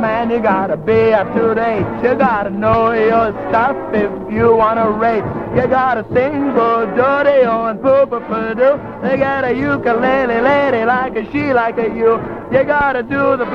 man, you gotta be up to date. You gotta know your stuff if you wanna rate. You gotta sing boo-doo-dee-oh and poo-poo-poo-doo. They got a ukulele lady like a she like a you. You gotta do the